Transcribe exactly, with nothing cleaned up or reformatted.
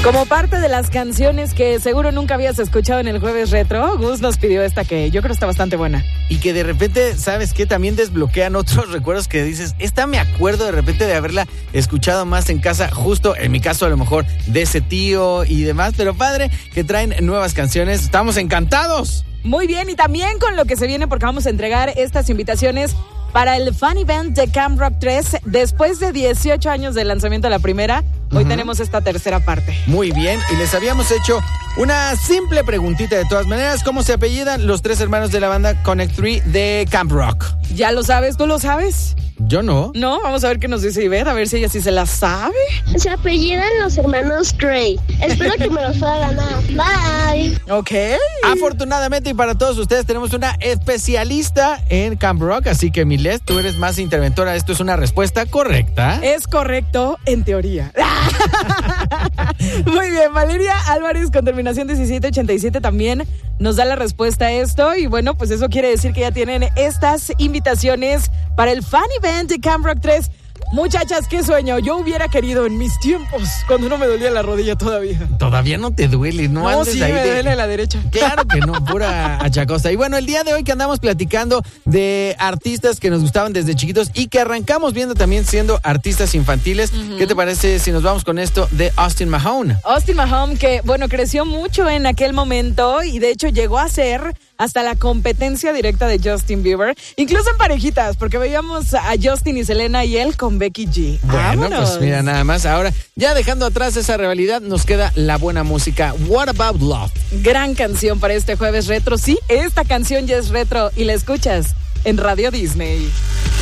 Como parte de las canciones que seguro nunca habías escuchado en el Jueves Retro, Gus nos pidió esta que yo creo está bastante buena. Y que de repente, ¿sabes qué? También desbloquean otros recuerdos que dices, esta me acuerdo de repente de haberla escuchado más en casa, justo en mi caso a lo mejor de ese tío y demás, pero padre que traen nuevas canciones, estamos encantados. Muy bien, y también con lo que se viene porque vamos a entregar estas invitaciones para el Fan Event de Camp Rock tres. Después de dieciocho años del lanzamiento de la primera, hoy uh-huh. tenemos esta tercera parte. Muy bien, y les habíamos hecho una simple preguntita de todas maneras. ¿Cómo se apellidan los tres hermanos de la banda Connect tres de Camp Rock? Ya lo sabes, ¿tú lo sabes? Yo no. No, vamos a ver qué nos dice Ivette, a ver si ella sí se la sabe. Se apellidan los hermanos Gray. Espero que me los pueda ganar. Bye. Ok. Afortunadamente y para todos ustedes tenemos una especialista en Camp Rock, así que Milet, tú eres más interventora. Esto es una respuesta correcta. Es correcto, en teoría. Muy bien, Valeria Álvarez con terminación diecisiete ochenta y siete también nos da la respuesta a esto. Y bueno, pues eso quiere decir que ya tienen estas invitaciones para el Fan Event de Camp Rock tres. Muchachas, qué sueño. Yo hubiera querido en mis tiempos, cuando no me dolía la rodilla todavía. Todavía no te duele, no, no andes sí ahí me de... duele la derecha. Claro que no, pura achacosa. Y bueno, el día de hoy que andamos platicando de artistas que nos gustaban desde chiquitos y que arrancamos viendo también siendo artistas infantiles, uh-huh. ¿qué te parece si nos vamos con esto de Austin Mahone? Austin Mahone, que bueno, creció mucho en aquel momento y de hecho llegó a ser hasta la competencia directa de Justin Bieber, incluso en parejitas, porque veíamos a Justin y Selena y él con Becky G. Bueno, ¡vámonos! Pues mira, nada más. Ahora, ya dejando atrás esa rivalidad, nos queda la buena música. What About Love? Gran canción para este Jueves Retro. Sí, esta canción ya es retro y la escuchas en Radio Disney.